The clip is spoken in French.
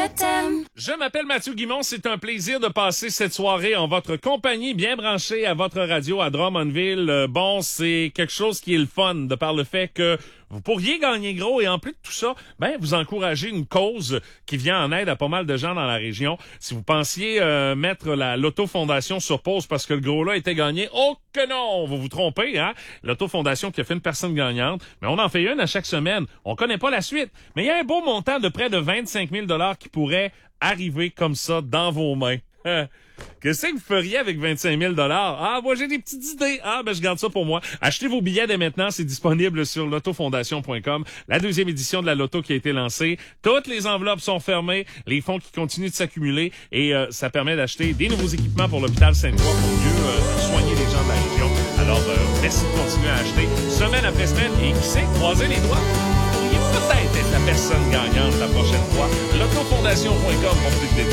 t'aime. Je m'appelle Mathieu Guimond. C'est un plaisir de passer cette soirée en votre compagnie, bien branchée à votre radio à Drummondville. Bon, c'est quelque chose qui est le fun de par le fait que vous pourriez gagner gros et en plus de tout ça, vous encouragez une cause qui vient en aide à pas mal de gens dans la région. Si vous pensiez mettre la Loto-Fondation sur pause parce que le gros là était gagné, oh que non, vous vous trompez, hein? Loto-Fondation qui a fait une personne gagnante, mais on en fait une à chaque semaine. On connaît pas la suite, mais il y a un beau montant de près de 25 000 $ qui pourrait arriver comme ça dans vos mains. Qu'est-ce que vous feriez avec 25 000 $? Ah, moi, j'ai des petites idées. Ah, je garde ça pour moi. Achetez vos billets dès maintenant. C'est disponible sur lotofondation.com. La deuxième édition de la Loto qui a été lancée. Toutes les enveloppes sont fermées. Les fonds qui continuent de s'accumuler. Et ça permet d'acheter des nouveaux équipements pour l'hôpital Sainte-Croix pour mieux soigner les gens de la région. Alors, merci de continuer à acheter semaine après semaine. Et qui sait, croisez les doigts. Vous pourriez peut-être être la personne gagnante la prochaine fois. Lotofondation.com pour plus de détails.